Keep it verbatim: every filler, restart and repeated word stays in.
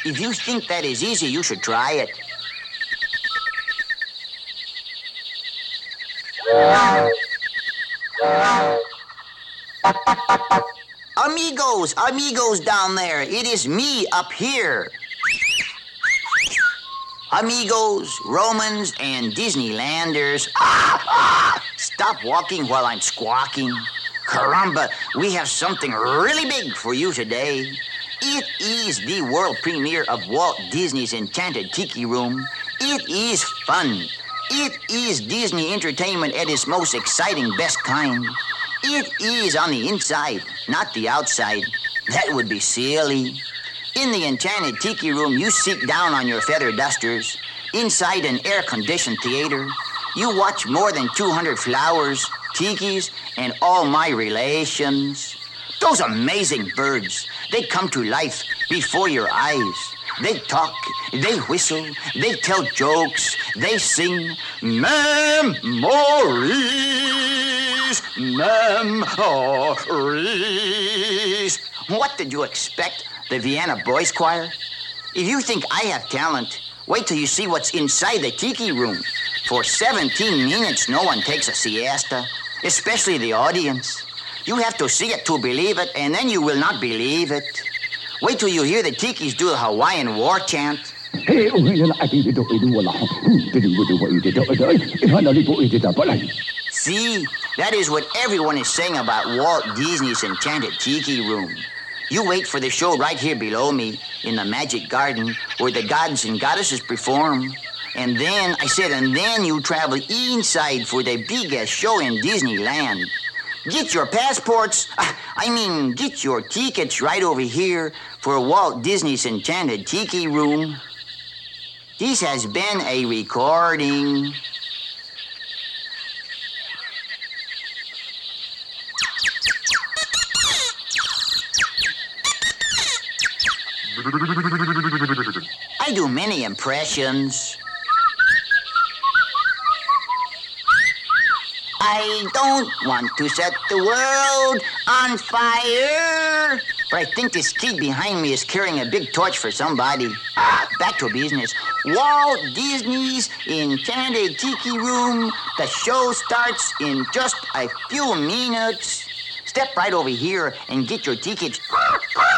If you think that is easy, you should try it. Amigos, amigos down there, it is me up here. Amigos, Romans, and Disneylanders. Ah, ah, stop walking while I'm squawking. Caramba, we have something really big for you today. It is the world premiere of Walt Disney's Enchanted Tiki Room. It is fun. It is Disney entertainment at its most exciting, best kind. It is on the inside, not the outside. That would be silly. In the Enchanted Tiki Room, you sit down on your feather dusters. Inside an air-conditioned theater, you watch more than two hundred flowers, tikis, and all my relations. Those amazing birds, they come to life before your eyes. They talk, they whistle, they tell jokes, they sing memories, memories. What did you expect? The Vienna Boys Choir? If you think I have talent, wait till you see what's inside the Tiki Room. For seventeen minutes, no one takes a siesta, especially the audience. You have to see it to believe it, and then you will not believe it. Wait till you hear the Tikis do the Hawaiian war chant. See, that is what everyone is saying about Walt Disney's Enchanted Tiki Room. You wait for the show right here below me in the Magic Garden where the gods and goddesses perform. And then, I said, and then you travel inside for the biggest show in Disneyland. Get your passports, I mean, get your tickets right over here for Walt Disney's Enchanted Tiki Room. This has been a recording. I do many impressions. I don't want to set the world on fire. But I think this kid behind me is carrying a big torch for somebody. Ah, back to business. Walt Disney's Enchanted Tiki Room. The show starts in just a few minutes. Step right over here and get your tickets.